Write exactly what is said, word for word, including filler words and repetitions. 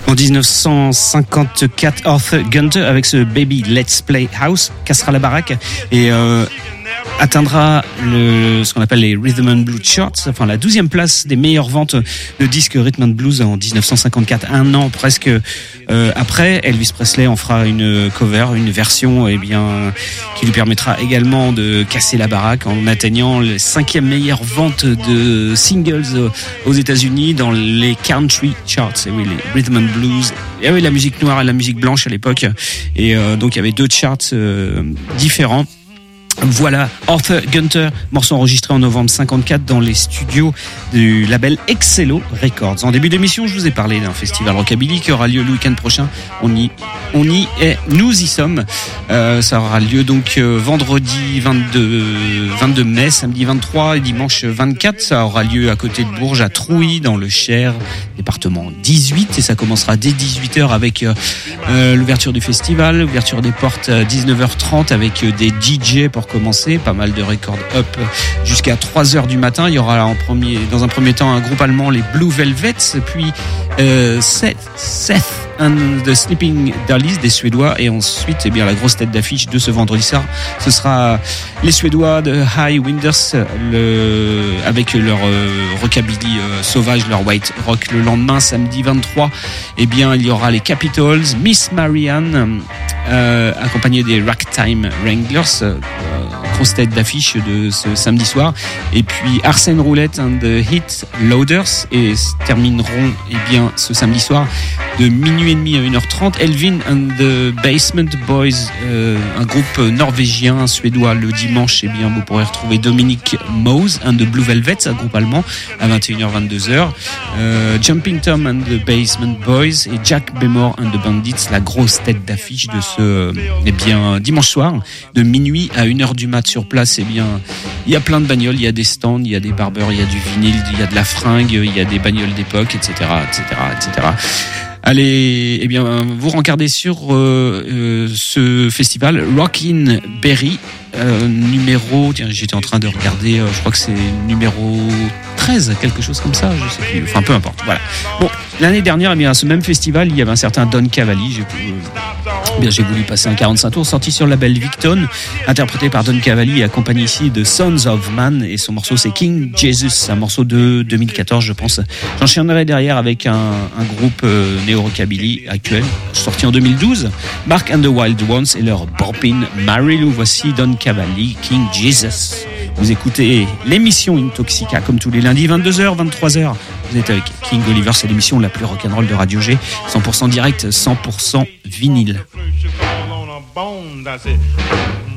En dix-neuf cent cinquante-quatre, Arthur Gunter, avec ce Baby Let's Play House, cassera la baraque et euh, atteindra le, ce qu'on appelle les Rhythm and Blues Charts, enfin la douzième place des meilleures ventes de disques Rhythm and Blues en dix-neuf cent cinquante-quatre, un an presque euh, après. Elvis Presley en fera une cover, une version eh bien, qui lui permettra également de casser la baraque en atteignant les cinquième meilleure vente de singles aux États-Unis dans les country charts. Et oui, les Rhythm and Blues. Il y avait la musique noire et la musique blanche à l'époque, et euh, donc il y avait deux charts euh, différents. Voilà, Arthur Gunter, morceau enregistré en novembre cinquante-quatre dans les studios du label Excello Records. En début d'émission, je vous ai parlé d'un festival rockabilly qui aura lieu le week-end prochain. On y, on y est, nous y sommes. Euh, ça aura lieu donc euh, vendredi vingt-deux, vingt-deux mai, samedi vingt-trois et dimanche vingt-quatre. Ça aura lieu à côté de Bourges, à Trouy, dans le Cher, département dix-huit, et ça commencera dès dix-huit heures avec euh, euh, l'ouverture du festival, l'ouverture des portes à dix-neuf heures trente avec euh, des D J pour commencer, pas mal de record up jusqu'à trois heures du matin. Il y aura en premier, dans un premier temps un groupe allemand, les Blue Velvets, puis euh, Seth, Seth and the Sleeping Darlies, des Suédois, et ensuite eh bien, la grosse tête d'affiche de ce vendredi soir, ce sera les Suédois de High Winders, le, avec leur euh, rockabilly euh, sauvage, leur white rock. Le lendemain, samedi vingt-trois, eh bien, il y aura les Capitals, Miss Marianne, euh, accompagnés des Ragtime Wranglers, euh, grosse tête d'affiche de ce samedi soir, et puis Arsène Roulette and the Hit Loaders, et termineront eh bien, ce samedi soir de minuit et demi à une heure trente, Elvin and the Basement Boys, euh, un groupe norvégien, suédois. Le dimanche, eh bien, vous pourrez retrouver Dominic Mose and the Blue Velvets, un groupe allemand, à vingt et une heures vingt-deux heures, euh, Jumping Tom and the Basement Boys et Jack Bemore and the Bandits, la grosse tête d'affiche de ce euh, eh bien, dimanche soir, de minuit à une heure du mat. Sur place, eh bien, il y a plein de bagnoles, il y a des stands, il y a des barbeurs, il y a du vinyle, il y a de la fringue, il y a des bagnoles d'époque, et cetera, et cetera, et cetera. Allez, eh bien, vous rencardez sur euh, euh, ce festival Rockin' Berry, euh, numéro, tiens, j'étais en train de regarder, euh, je crois que c'est numéro treize, quelque chose comme ça, je sais plus, enfin peu importe, voilà. Bon, l'année dernière, eh bien, à ce même festival, il y avait un certain Don Cavalli, j'ai, euh, bien, j'ai voulu passer un quarante-cinq tours, sorti sur le label Victon, interprété par Don Cavalli, accompagné ici de Sons of Man, et son morceau c'est King Jesus, un morceau de deux mille quatorze, je pense. J'enchaînerai derrière avec un, un groupe euh, néo-rockabilly actuel, sorti en deux mille douze, Mark and the Wild Ones et leur Boppin' Marilou. Voici Don Cavalli, King Jesus. Vous écoutez l'émission Intoxica comme tous les lundis, vingt-deux heures, vingt-trois heures. Vous êtes avec King Oliver, c'est l'émission la plus rock'n'roll de Radio G, cent pour cent direct, cent pour cent vinyle.